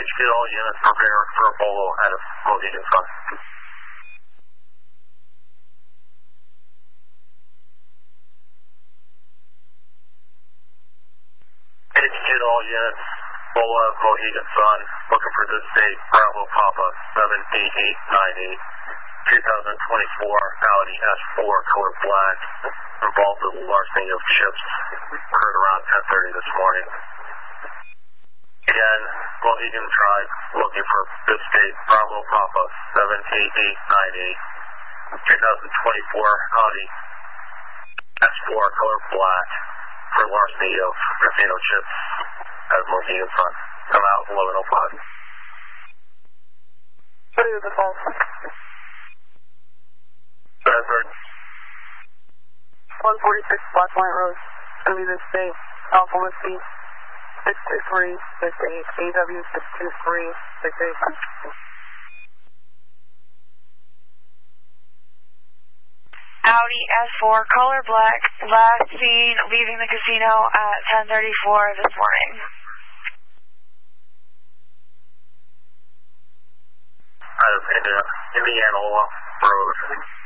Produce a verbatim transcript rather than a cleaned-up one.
H Q, all units prepare for a Bolo out of Mohegan Sun. H Q, all units, Bolo out of Mohegan Sun, looking for this date, Bravo Papa seven eight eight nine eight, twenty twenty-four Audi S four color black, involved with larceny of chips, occurred around ten thirty this morning. Again, Mohegan Tribe, looking for this date, Bravo Papa seven eight eight nine eight, twenty twenty-four Audi S four color black, for larceny of Rafino chips at Mohegan Sun. Come out eleven oh five. What is the phone? Bradford. one forty-six Black Point Road. Gonna be this day. Alpha Whiskey six two three six eight. A W six two three six eight. Audi S four color black, last seen leaving the casino at ten thirty-four this morning. Out of Indiana, Indianola Road.